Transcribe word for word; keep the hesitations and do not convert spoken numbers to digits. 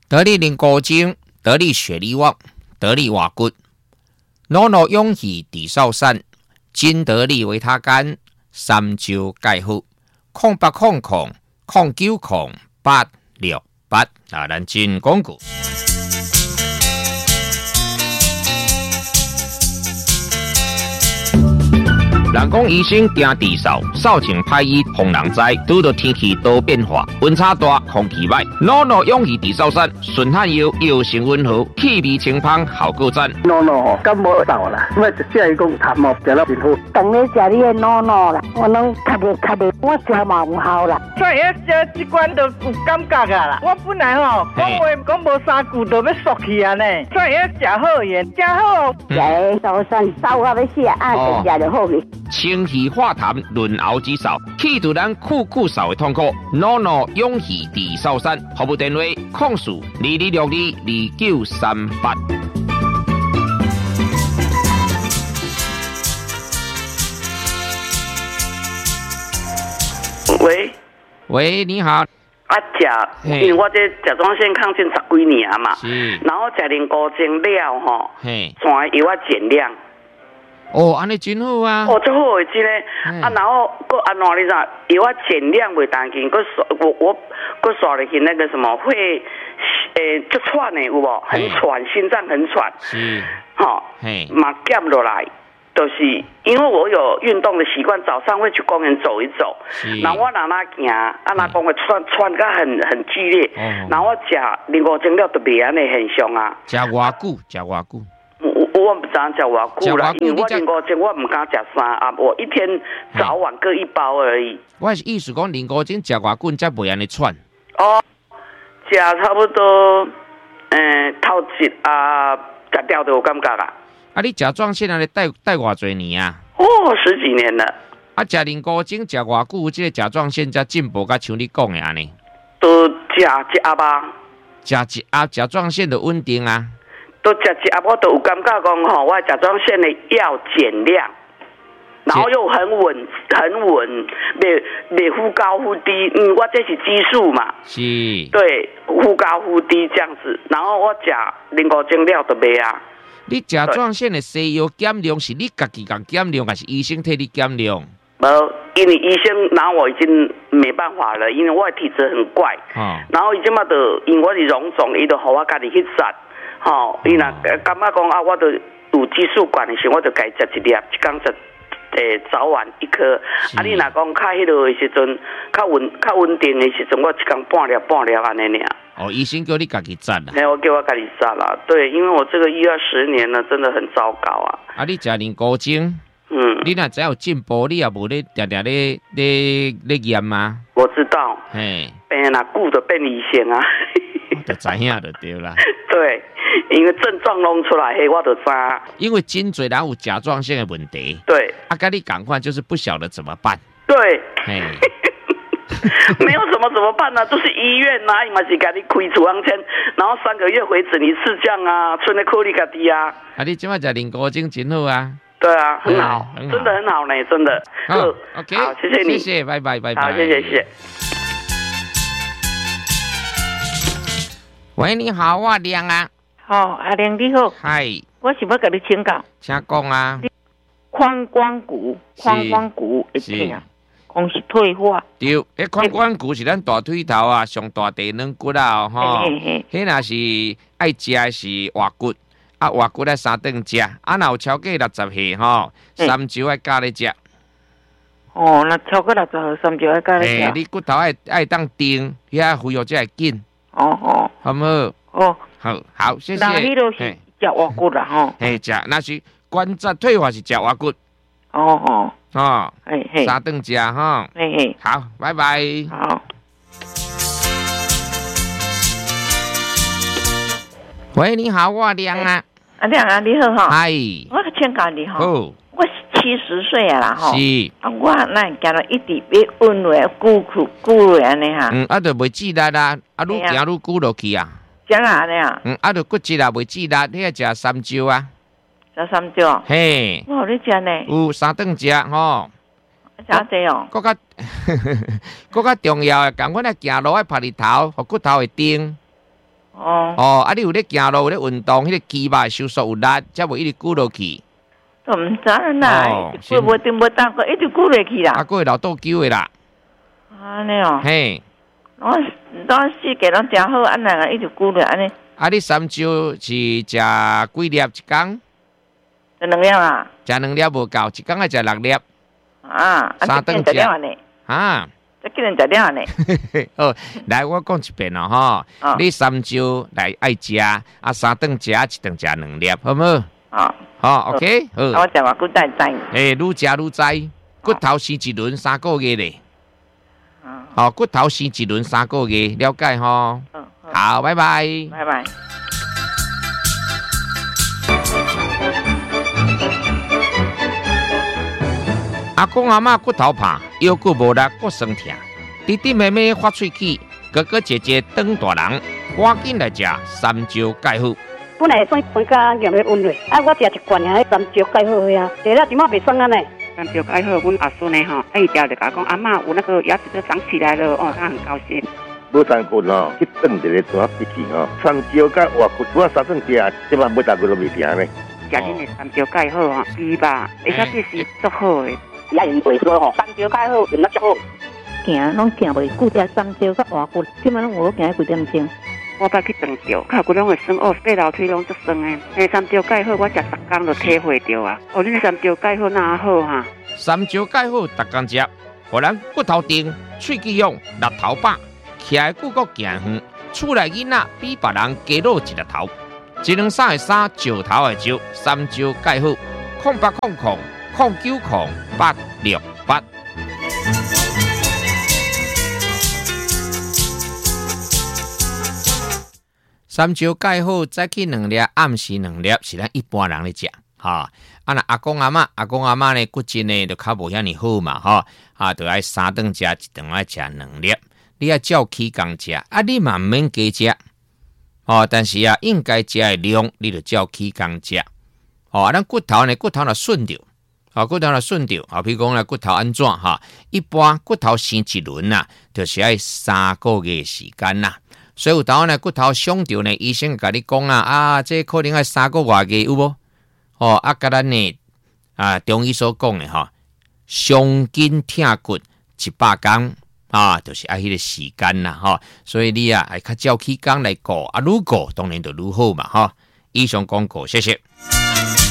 得力灵骨精，得力血力旺，得力瓦骨，诺诺勇气地少散，金得力维他干，三焦钙护，空八空空，空九空八六八啊，咱真讲句。人讲医生惊地扫，扫情歹医防人灾。拄到天气多变化，温差大，空气歹，诺诺勇气地扫散，顺汗药药性温和，气味清芳，效果赞。 诺诺吼，感冒扫啦，我就只系讲痰毛食了真好。 当你食你的诺诺啦，我拢咳的咳的，我食嘛有效啦。 所以食这罐就有感觉啊啦。我本来吼讲话讲无三句就要缩去啊呢，所以食好嘢，食好。 食的扫散扫到要死啊，就食就好去。 清气化痰，润喉止扫，去除咱酷酷扫的痛苦。诺诺勇气地扫散，服务电话：控诉二二六二二九三八。 喂喂，你好。 啊，食，因为我这甲状腺亢进十几年嘛，然后食灵骨精了吼，全药啊减量。 哦，安尼真好啊！ 哦，最好的真嘞，啊，然后搁安怎你知？药啊减量袂当紧，搁我我搁刷了去那个什么会，诶，就喘的有无？很喘，心脏很喘， 是， 吼，嘛减落来。就是因为我有运动的习惯，早上会去公园走一走，然后我哪哪行，啊哪讲会喘喘个很很剧烈，哦、然后我食灵骨精了特别安尼很凶啊。 食偌久？食偌久？ 我我唔知食偌久啦，因为我灵骨精我唔敢食三啊，我一天早晚各一包而已。 我是意思讲灵骨精食偌久才袂安尼喘。 哦，食差不多，诶、呃，头一啊食掉就有感觉啦。 啊！你甲状腺安尼带带偌侪年啊？ 哦，十几年了。 啊，食灵骨精食偌久，这个甲状腺才进步，甲像你讲的安尼。 都食一盒吧。 食一盒甲状腺的稳定啊。 都食一盒，我都有感觉讲吼，我甲状腺的药减量，然后又很稳，很稳，袂袂忽高忽低。嗯，我这是激素嘛。 是。 对，忽高忽低这样子，然后我食灵骨精了就袂啊。 你甲状腺的西药减量是你家己讲减量，还是医生替你减量？ 无，因为医生，然后我已经没办法了，因为我的体质很怪，哦、然后伊即马就因为我是荣总，伊就互我家己去杀，吼、哦，伊若感觉讲啊，我就有激素管的时候，我就该食一粒，一天食诶早晚一颗。啊，你若讲较迄落的时阵，较稳较稳定的时阵，我一天半粒半粒安尼尔。 哦，医生叫你家己杀啦。 没有，我叫我家己杀啦。对，因为我这个医二十年了，真的很糟糕啊。 啊，你食灵骨精，嗯，你若只有进步，你也无咧定定咧咧咧验吗？ 我知道。 嘿， 病人顾着变医生啊。 就知影就对啦。 对，因为症状弄出来，嘿，我就知。 因为真侪人有甲状腺的问题。 对。 啊，跟你赶快就是不晓得怎么办。 对。 嘿。 没有什么怎么办呢、啊？就是医院呐、啊，伊嘛是给你开处方签，然后三个月回诊一次这样啊，存的颗粒较低啊。 啊，你今晚食灵骨精真好啊。 对啊，很好，嗯、真的很好呢，真的。 好 ，OK， 好，谢谢你， 谢谢，拜拜，拜拜。 好，谢谢，谢谢。 喂，你好，我亮啊。 哦，阿亮你好。 嗨。 我是要跟你请教。 请讲啊。 髋关骨，髋关骨会痛。讲是退化， 对，迄髋关骨是咱大腿头啊，上大第两骨啊，吼，迄若是爱食的是滑骨，啊滑骨爱三顿食，啊若有超过六十岁吼，三周爱加咧食。 哦，那超过六十岁，三周爱加咧食。 诶，你骨头爱爱当定，遐恢复才会紧。 哦哦， 好唔好？ 哦， 好，好，谢谢。 那迄都是食滑骨啦，吼。 嘿，食那是关节退化是食滑骨。 哦哦。 哦， 嘿嘿， 三顿食哈， 嘿嘿， 好，拜拜。 好。 喂，你好，我亮啊。 啊亮啊，你好哈。 嗨。 我请教你哈。 哦。 我七十岁啊啦哈。 是。 啊，我那行到一直要温落久久久落安尼哈。 嗯，啊，就袂记力啦，啊，愈行愈久落去啊。 怎啊安尼啊？ 嗯，啊，就骨质啊袂记力，你要食三周啊。 食三周。 嘿。 我有你食呢。 有三顿食吼。 食济哦。 搁较，搁较重要诶，共阮来行路爱拍日头，互骨头会顶。 哦哦，啊，你有咧行路，有咧运动，迄、那个肌肉收缩有力，才会一直鼓落去。 都唔知啦，佢无定无当过，一直鼓落去啦。 啊，过老倒久的啦。 安尼哦。 嘿。 我当四个拢真好，安那个一直鼓落安尼。 啊，你三招是食几粒一工？ 食两粒啦。 食两粒无够，一工爱食六粒。 啊， 三顿食呢？ 啊。 这个人食了呢。 哦，来我讲一遍咯吼， 哦、 你三招来爱食，啊三顿食，一顿食两粒，好无？ 哦， 好 ，OK， 好。 我食偌久才知。 诶，愈食愈知，骨頭生一輪三個月咧。好，骨頭生一輪三個月，了解吼。好，拜拜。 拜拜。 阿公阿嬷骨頭怕，腰骨無力，骨酸痛。弟弟妹妹發喙齒，哥哥姐姐當大人，趕緊來食三招解好。 本來算酸甲用咧溫嘞，啊我食一罐啊，三招解好去啊，食了點解袂酸啊呢？ 三招解好，阮阿孫呢吼，啊伊條就甲講阿嬷有那個牙齒都長起來了，哦，他很高興。 無三骨吼，去轉一個大鼻氣吼，三招甲活骨，我三頓食，即擺每大骨都未停呢。 食恁的三招解好吼，伊吧，而且這是足好的。 也用袂錯吼，三招解好用得足好。 行攏行袂久，食三招甲活骨，即擺攏有行幾點鐘。 我捌去長照，腳骨攏會酸，哦，爬樓梯攏足酸誒。誒，三招解好，我食十工就體會到啊。哦，恁三招解好哪好哈？ 三招解好，逐工食，互咱骨頭硬、喙齒勇、力頭飽，徛來骨骼行遠，厝內囡仔比別人加老一粒頭。一兩三的三，石頭的石，三招解好，空八空空，空九空八六八。三招解好，早起兩粒，暗時兩粒，是咱一般人咧食，哈。啊，那阿公阿嬷，阿公阿嬷咧骨質呢，就較無遐尼好嘛，哈。啊，就愛三頓食，一頓愛食兩粒。你要照起工食，啊，你嘛毋免加食，哦。但是啊，應該食的量，你就照起工食。哦，啊，咱骨頭呢，骨頭若順着，哦，骨頭若順着，啊，譬如講咧，骨頭安怎哈？一般骨頭生一輪啊，就是愛三個月時間啦。所以有當呢骨頭傷着呢，醫生甲你講啊，啊，這可能要三個外月有無？哦，啊，甲咱呢啊中醫所講的吼，傷筋疼骨一百工啊，就是愛迄個時間啦，吼。所以你啊，愛較照起工來顧，啊，愈顧當然就愈好嘛，吼。以上廣告，謝謝。